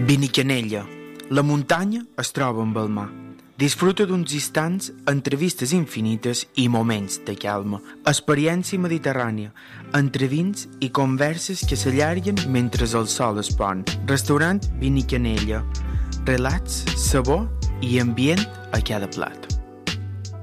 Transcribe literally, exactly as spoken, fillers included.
Vinicanella. La muntanya es troba amb el mar. Disfruta d'uns instants, entrevistes infinites i moments de calma. Experiència mediterrània, entre vins i converses que s'allarguen mentre el sol es pon. Restaurant Vinicanella. Relats, sabor i ambient a cada plat.